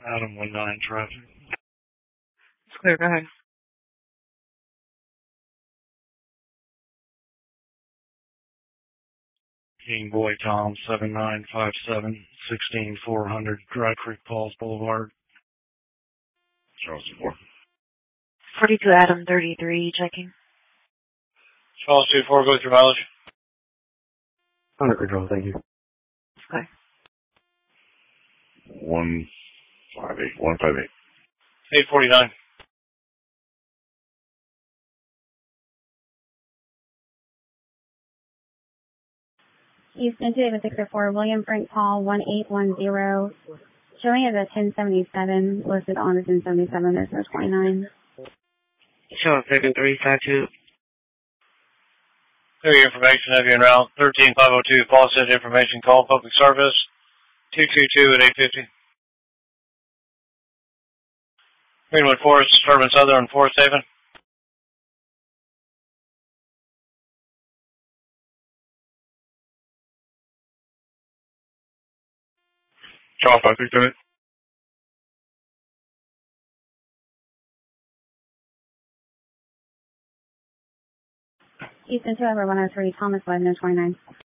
Adam 19 traffic. It's clear, go ahead. King Boy Tom 7957 16400 Dry Creek Falls Boulevard. Charles 4. 42 Adam 33 checking. Charles 24, go with your mileage. Under control, thank you. Okay. 158. 849. Houston 2864, William Frank Paul 1810. Showing as a 1077, listed on the 1077, there's no 29. Show 352. Clear your information, have you en route. 13502, Fawcett Information Call, Public Service. 222 at 850. Greenwood Forest, Suburban Southern, Forest Haven. Charles 569. Houston 2 over 103, Thomas 11, no 29.